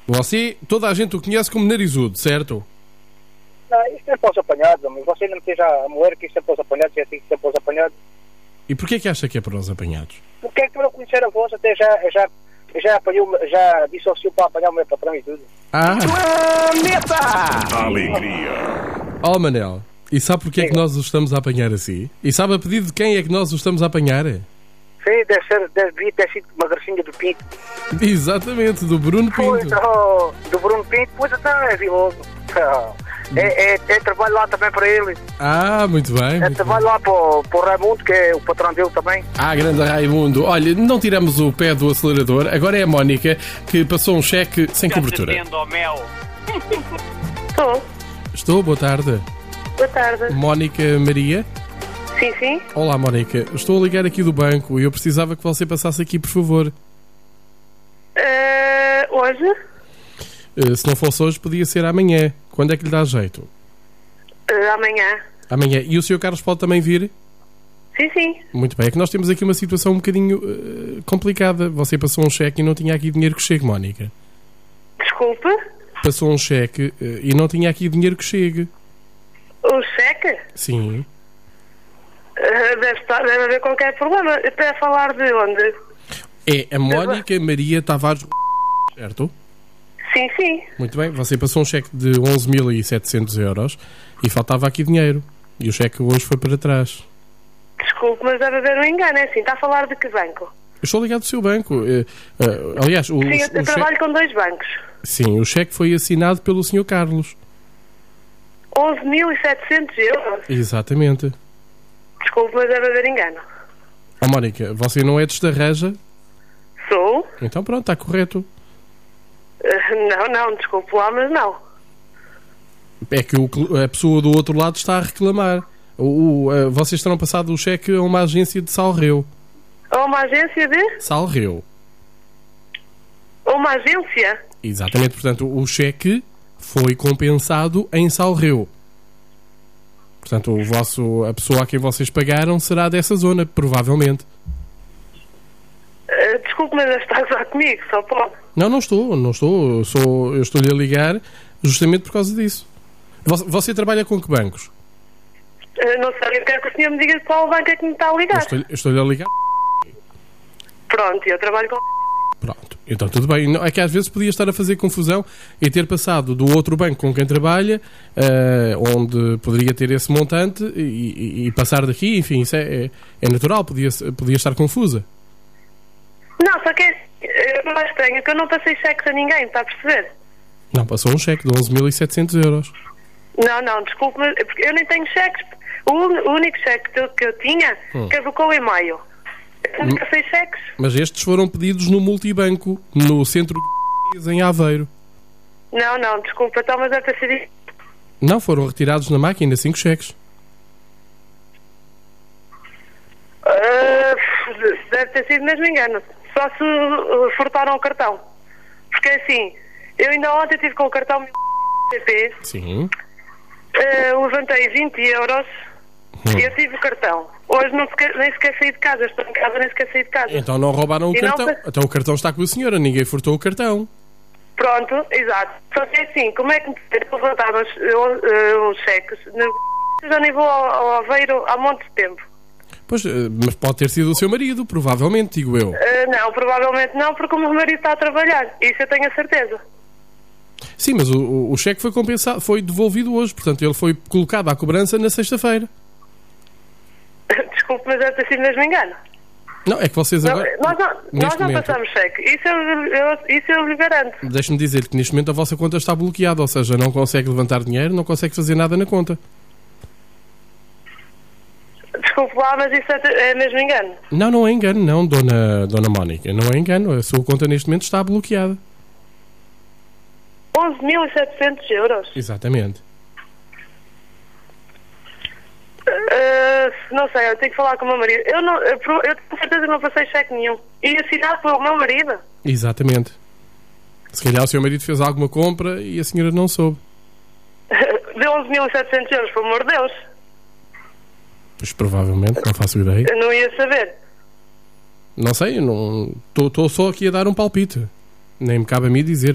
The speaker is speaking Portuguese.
Você, toda a gente o conhece como Narizudo, certo? Não, isto é para os apanhados, mas você não me esteja a moer que isto é para os apanhados, é assim que isto é para os apanhados. E porquê é que acha que é para os apanhados? Porque é que para eu conhecer a voz, até já apanhou, já dissociou para apanhar o meu patrão e tudo. Alegria. Oh, Manel, e sabe porquê é que nós os estamos a apanhar assim? E sabe a pedido de quem é que nós os estamos a apanhar? Sim, deve ter sido uma gracinha do Pinto. Exatamente, do Bruno Pois, Pinto. do Bruno Pinto, pois então é viloso. É trabalho lá também para ele. Muito bem. É trabalho lá para o Raimundo, que é o patrão dele também. Grande Raimundo. Olha, não tiramos o pé do acelerador. Agora é a Mónica que passou um cheque sem cobertura. Estou, boa tarde. Boa tarde. Mónica Maria? Sim, sim. Olá, Mónica. Estou a ligar aqui do banco e eu precisava que você passasse aqui, por favor. Hoje? Se não fosse hoje, podia ser amanhã. Quando é que lhe dá jeito? Amanhã. Amanhã. E o Sr. Carlos pode também vir? Sim, sim. Muito bem. É que nós temos aqui uma situação um bocadinho complicada. Você passou um cheque e não tinha aqui dinheiro que chegue, Mónica. Desculpe? Passou um cheque e não tinha aqui dinheiro que chegue. O cheque? Sim. Deve haver qualquer problema. Para falar de onde? É a Mónica Maria Tavares, certo? Sim, sim. Muito bem. Você passou um cheque de 11.700 euros e faltava aqui dinheiro. E o cheque hoje foi para trás. Desculpe, mas deve haver um engano. É assim, está a falar de que banco? Eu estou ligado ao seu banco. Aliás, Sim, eu trabalho com 2 bancos. Sim, o cheque foi assinado pelo Sr. Carlos. 11.700 euros? Exatamente. Desculpe, mas deve haver engano. Mónica, você não é de Estarreja? Sou? Então pronto, está correto. Não, desculpe lá, mas não. É que a pessoa do outro lado está a reclamar. Vocês terão passado o cheque a uma agência de Salreu. A uma agência de? Salreu. A uma agência? Exatamente, portanto, o cheque foi compensado em Salreu. Portanto, a pessoa a quem vocês pagaram será dessa zona, provavelmente. Desculpe, mas está a gozar comigo, só pode. Não estou. Eu estou-lhe a ligar justamente por causa disso. Você trabalha com que bancos? Não sei, eu quero que o senhor me diga qual banco é que me está a ligar. Eu estou-lhe a ligar. Pronto, eu trabalho com... Pronto, então tudo bem. É que às vezes podia estar a fazer confusão e ter passado do outro banco com quem trabalha, onde poderia ter esse montante, e passar daqui, enfim, isso é natural, podia estar confusa. Não, só que é mais estranho que eu não passei cheques a ninguém, está a perceber? Não, passou um cheque de 11.700 euros. Não, desculpe, mas porque eu nem tenho cheques. O único cheque que eu tinha caducou em maio. Eu não passei cheques. Mas estes foram pedidos no multibanco, no centro de em Aveiro. Não, desculpa, então, mas deve ter sido... Não, foram retirados na máquina 5 cheques. Deve ter sido mesmo engano. Só se furtaram o cartão. Porque assim, eu ainda ontem estive com o cartão CP. Sim. Levantei 20 euros e eu tive o cartão. Hoje nem sequer saí de casa. Estou em casa, nem sequer saí de casa. Então não roubaram o cartão. Então o cartão está com a senhora. Ninguém furtou o cartão. Pronto, exato. Só que assim, como é que me levantaram os cheques? Eu já nem vou ao Aveiro há muito tempo. Pois, mas pode ter sido o seu marido, provavelmente, digo eu. Não, provavelmente não, porque o meu marido está a trabalhar. Isso eu tenho a certeza. Sim, mas o cheque foi compensado, foi devolvido hoje. Portanto, ele foi colocado à cobrança na sexta-feira. Desculpe, mas deve ter sido mesmo engano. Não, é que vocês agora... Nós não passamos cheque. Isso eu lhe garanto. Deixe-me dizer que neste momento a vossa conta está bloqueada, ou seja, não consegue levantar dinheiro, não consegue fazer nada na conta. Desculpe lá, mas isso é mesmo engano. Não é engano, não, dona Mónica. Não é engano. A sua conta neste momento está bloqueada. 11.700 euros? Exatamente. Não sei, eu tenho que falar com o meu marido. Eu tenho certeza que não passei cheque nenhum. E assinado pelo meu marido? Exatamente. Se calhar o seu marido fez alguma compra e a senhora não soube. Deu 11.700 euros, pelo amor de Deus. Pois provavelmente, não faço ideia. Eu não ia saber. Não sei, estou só aqui a dar um palpite. Nem me cabe a mim dizer.